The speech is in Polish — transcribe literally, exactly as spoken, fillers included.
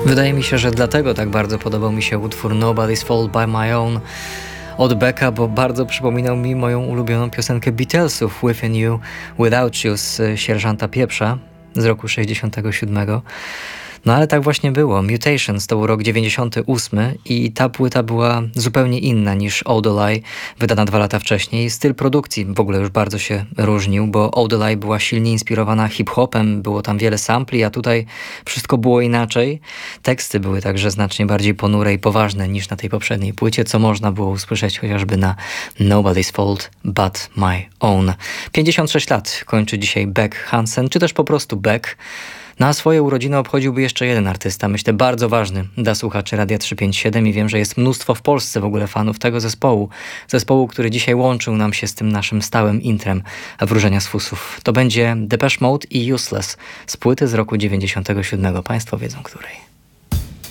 Wydaje mi się, że dlatego tak bardzo podobał mi się utwór Nobody's Fault by My Own od Becka, bo bardzo przypominał mi moją ulubioną piosenkę Beatlesów Within You, Without You z Sierżanta Pieprza z roku sześćdziesiątego siódmego. No ale tak właśnie było. Mutations to był rok dziewięćdziesiąty ósmy i ta płyta była zupełnie inna niż Old Lie, wydana dwa lata wcześniej. Styl produkcji w ogóle już bardzo się różnił, bo Old Lie była silnie inspirowana hip-hopem, było tam wiele sampli, a tutaj wszystko było inaczej. Teksty były także znacznie bardziej ponure i poważne niż na tej poprzedniej płycie, co można było usłyszeć chociażby na Nobody's Fault But My Own. pięćdziesiąt sześć lat kończy dzisiaj Beck Hansen, czy też po prostu Beck. Na swoje urodziny obchodziłby jeszcze jeden artysta, myślę bardzo ważny dla słuchaczy Radia trzysta pięćdziesiąt siedem i wiem, że jest mnóstwo w Polsce w ogóle fanów tego zespołu. Zespołu, który dzisiaj łączył nam się z tym naszym stałym intrem Wróżenia z Fusów. To będzie Depeche Mode i Useless z płyty z roku dziewięćdziesiątego siódmego. Państwo wiedzą której.